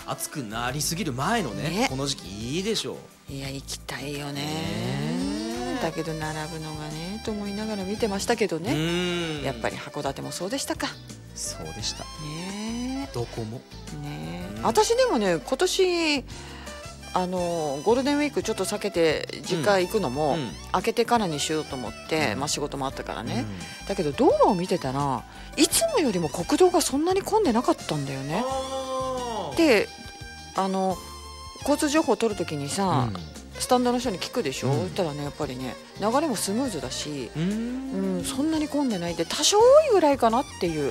暑くなりすぎる前のねこの時期いいでしょう。いや行きたいよね。だけど並ぶのがねと思いながら見てましたけどね。やっぱり函館もそうでしたか。 そうでしたね。 どこもね。私でもね今年ゴールデンウィークちょっと避けて実家行くのも明けてからにしようと思って、仕事もあったからね、だけど道路を見てたらいつもよりも国道がそんなに混んでなかったんだよね。で交通情報を取るときにさ、スタンドの人に聞くでしょ、そしたらねやっぱりね流れもスムーズだし、そんなに混んでないで多少多いぐらいかなっていう、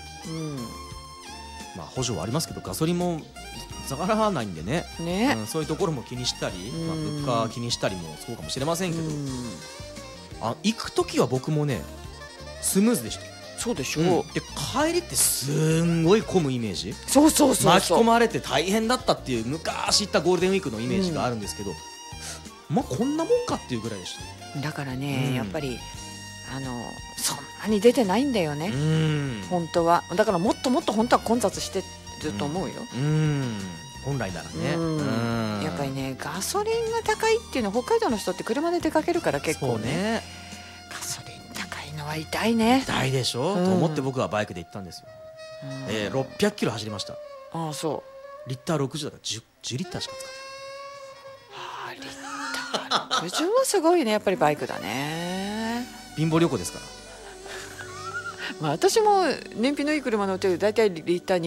まあ補助はありますけどガソリンも下がらないんでね、そういうところも気にしたり、物価気にしたりもそうかもしれませんけど、行く時は僕もねスムーズでした。 そうでしょ、 で帰りってすんごい混むイメージ、 そう巻き込まれて大変だったっていう昔行ったゴールデンウィークのイメージがあるんですけど、まあこんなもんかっていうぐらいでした。 だからね、やっぱりそんなに出てないんだよね、本当は。だからもっともっと本当は混雑してると思うよ、 本来ならね。 やっぱりねガソリンが高いっていうのは北海道の人って車で出かけるから結構ね、ガソリン高いのは痛いね。 痛いでしょ、と思って僕はバイクで行ったんですよ。600キロ走りました。 ああそうリッター60だから 10リッターしか使ってない。 リッター60はすごいね。やっぱりバイクだね。 貧乏旅行ですから。 まあ私も燃費のいい車乗ってるだいたいリッター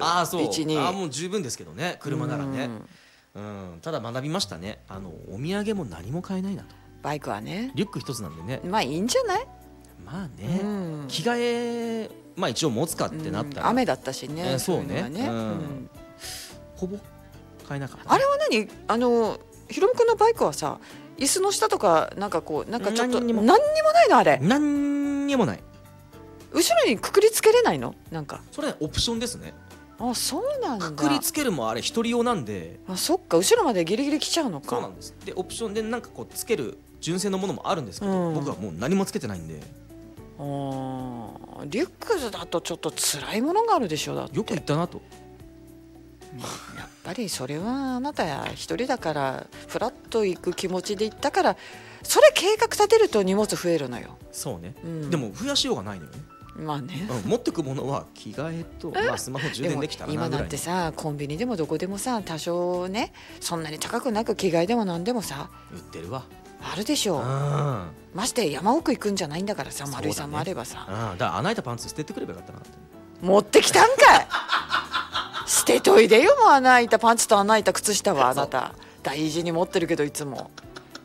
21に。 もう十分ですけどね車ならね。ただ学びましたね。お土産も何も買えないなと。 バイクはねリュック一つなんでね。 まあいいんじゃない。 まあね、着替えまあ一応持つかってなったら、 雨だったしね。 そうね、ほぼ買えなかった。 あれは何ひろむくんのバイクはさ椅子の下とかなんかこうなんかちょっと何にもないのあれ。 何にもない。 後ろにくくりつけれないのなんか。 それオプションですね。 あ、そうなんだ。 くくりつけるもあれ一人用なんで。 あ、そっか、後ろまでギリギリ来ちゃうのか。 そうなんです。でオプションでなんかこうつける純正のものもあるんですけど、僕はもう何もつけてないんで。 リュックだとちょっと辛いものがあるでしょ。だってよく言ったなと。 やっぱりそれはあなた一人だからフラッと行く気持ちで行ったから、それ計画立てると荷物増えるのよ。 そうね、でも増やしようがないのよね。 まあね、 持ってくものは着替えと、スマホ充電できたらなぐらい。 今なんてさコンビニでもどこでもさ多少ねそんなに高くなく着替えでも何でもさ売ってるわ。 あるでしょう。まして山奥行くんじゃないんだからさ、丸井さんもあればさ。 だから穴開いたパンツ捨ててくればよかったなって。 持ってきたんかい捨てといでよ、もう穴開いたパンツと穴開いた靴下は。あなた大事に持ってるけどいつも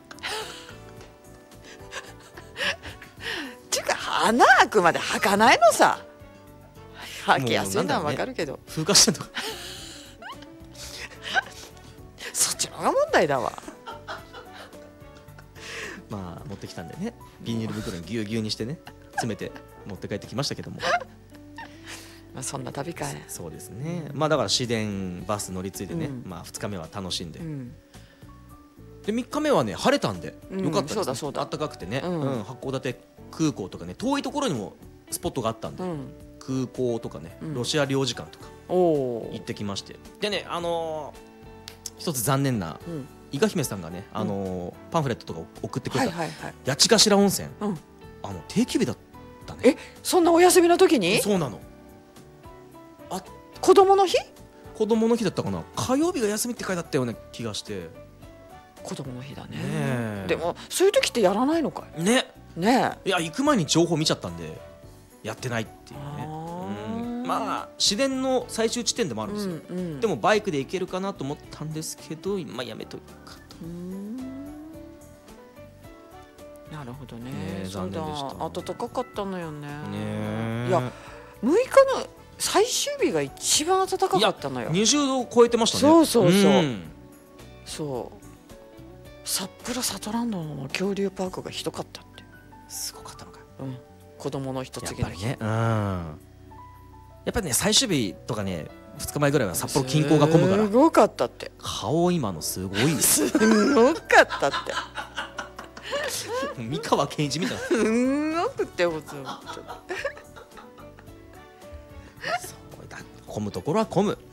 っていうか穴開くまで履かないのさ。履きやすいのは分かるけど、 風化してんのかそっちの方が問題だわ。 まあ持ってきたんでね、ビニール袋にぎゅうぎゅうにしてね詰めて持って帰ってきましたけどもまあそんな旅かい。 そうですね。まあだから市電バス乗り継いでね、まあ2日目は楽しんで、で3日目はね晴れたんでよかったですね。あったかくてね、函館空港とかね遠いところにもスポットがあったんで、空港とかねロシア領事館とか行ってきまして、でね一つ残念な、伊賀姫さんがねパンフレットとか送ってくれた八ヶ頭温泉、定休日だったね。 そんなお休みの時に。 そうなの。 子供の日だったかな。火曜日が休みって書いてあったような気がして。 子供の日だね。でもそういう時ってやらないのかいね。 いや行く前に情報見ちゃったんでやってないっていうね。まあ市電の最終地点でもあるんですよ。でもバイクで行けるかなと思ったんですけど、今やめとくかと。 なるほどね。 残念でした。 暖かかったのよね。 いや6日の最終日が一番暖かかったのよ。 20度超えてましたね。 そう札幌サトランドの恐竜パークがひどかったって。 すごかったのか。 子供の一つ次の日。 やっぱりね最終日とかね2日前ぐらいは札幌近郊が混むから。 すごかったって。 顔今のすごいよ。 すごかったって。 三河健一みたいな。 すごくてそうだ、混むところは混む。